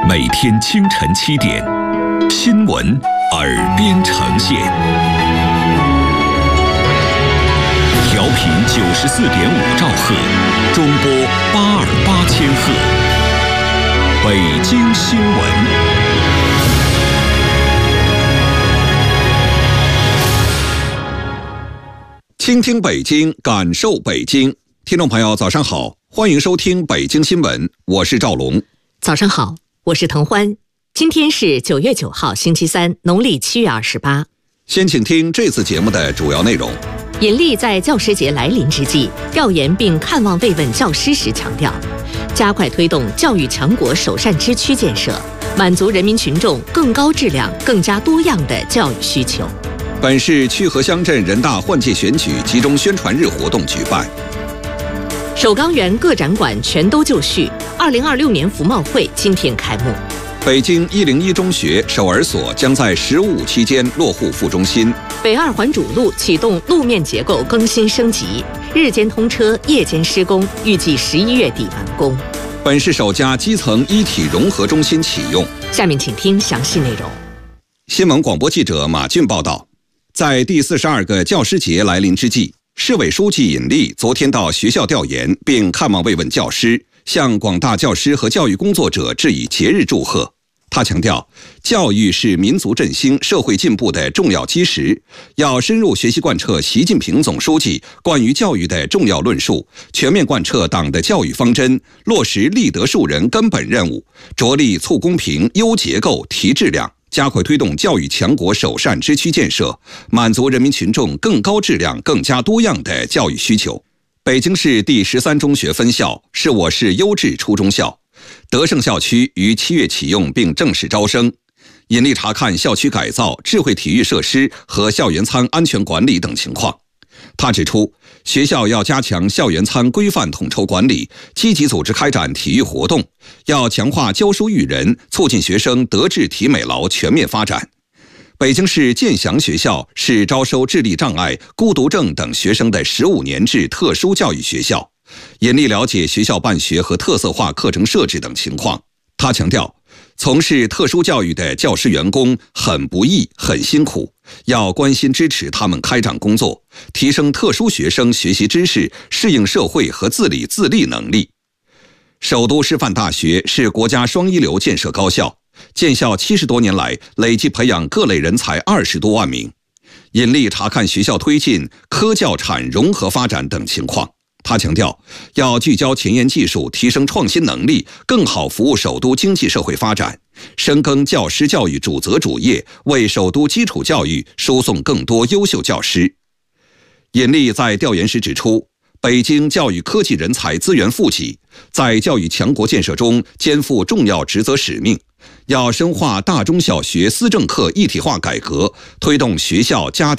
每天清晨7点，新闻耳边呈现。调频94.5兆赫，中波828千赫。北京新闻。倾听北京，感受北京。听众朋友，早上好，欢迎收听北京新闻，我是赵龙。 早上好，我是滕欢。今天是9月9号，星期三，农历7月28。 先请听这次节目的主要内容。 尹力在教师节来临之际，调研并看望慰问教师时强调，加快推动教育强国首善之区建设，满足人民群众更高质量、更加多样的教育需求。 本市曲河乡镇人大换届选举集中宣传日活动举办。 首钢园各展馆全都就绪，2026年服贸会今天开幕。 北京101中学首尔所将在15期间落户副中心。 北2环主路启动路面结构更新升级，日间通车，夜间施工，预计11月底完工。 本市首家基层一体融合中心启用。 下面请听详细内容。 新闻广播记者马俊报道。在第42个教师节来临之际，市委书记尹力昨天到学校调研并看望慰问教师，向广大教师和教育工作者致以节日祝贺。他强调，教育是民族振兴、社会进步的重要基石，要深入学习贯彻习近平总书记关于教育的重要论述，全面贯彻党的教育方针，落实立德树人根本任务，着力促公平、优结构、提质量，加快推动教育强国首善之区建设，满足人民群众更高质量、更加多样的教育需求。北京市第13中学分校是我市优质初中校，德胜校区于7月启用并正式招生。尹力查看校区改造、智慧体育设施和校园餐安全管理等情况。他指出，学校要加强校园餐规范统筹管理，积极组织开展体育活动，要强化教书育人，促进学生德智体美劳全面发展。北京市建祥学校是招收智力障碍、孤独症等学生的15年制特殊教育学校。尹力了解学校办学和特色化课程设置等情况。他强调，从事特殊教育的教师员工很不易、很辛苦，要关心支持他们开展工作，提升特殊学生学习知识、适应社会和自理自立能力。首都师范大学是国家双一流建设高校，建校70多年来，累计培养各类人才20多万名。尹力查看学校推进科教产融合发展等情况。他强调，要聚焦前沿技术，提升创新能力，更好服务首都经济社会发展，深耕教师教育主责主业，为首都基础教育输送更多优秀教师。尹力在调研时指出，北京教育科技人才资源富集，在教育强国建设中肩负重要职责使命，要深化大中小学思政课一体化改革，推动学校家庭